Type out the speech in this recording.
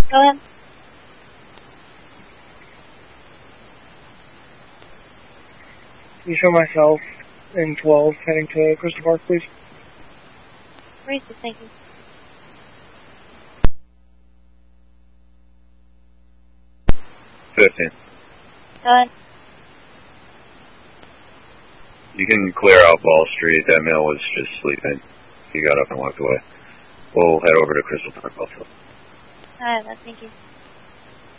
Go ahead. Can you show myself in 12 heading to Crystal Park, please? Racist, thank you. Go ahead. You can clear out Ball Street. That male was just sleeping. He got up and walked away. We'll head over to Crystal Park also. Alright, thank you.